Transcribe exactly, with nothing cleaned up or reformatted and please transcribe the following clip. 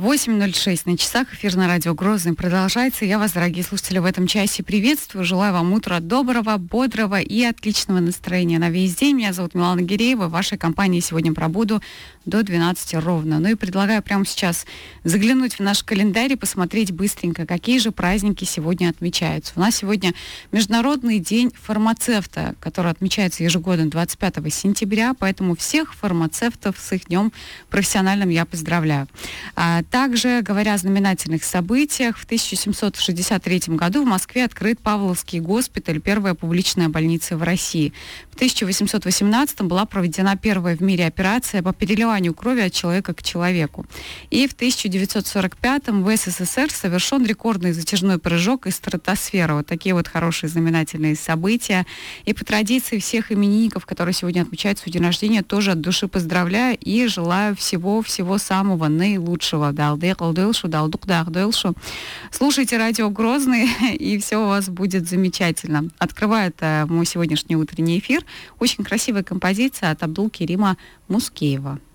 восемь ноль шесть на часах. Эфир на радио Грозный продолжается. Я вас, дорогие слушатели, в этом часе приветствую. Желаю вам утра доброго, бодрого и отличного настроения на весь день. Меня зовут Милана Гиреева. В вашей компании сегодня пробуду до двенадцати ровно. Ну и предлагаю прямо сейчас заглянуть в наш календарь и посмотреть быстренько, какие же праздники сегодня отмечаются. У нас сегодня Международный день фармацевта, который отмечается ежегодно двадцать пятого сентября, поэтому всех фармацевтов с их днем профессиональным я поздравляю. А также, говоря о знаменательных событиях, в тысяча семьсот шестьдесят третьем году в Москве открыт Павловский госпиталь, первая публичная больница в России. В тысяча восемьсот восемнадцатом была проведена первая в мире операция по переливанию крови от человека к человеку. И в тысяча девятьсот сорок пятом в СССР совершен рекордный затяжной прыжок из стратосферы. Вот такие вот хорошие знаменательные события. И по традиции всех именинников, которые сегодня отмечают свой день рождения, тоже от души поздравляю и желаю всего-всего самого наилучшего. Слушайте радио Грозный, и все у вас будет замечательно. Открывает мой сегодняшний утренний эфир очень красивая композиция от Абдул-Керима Мускеева.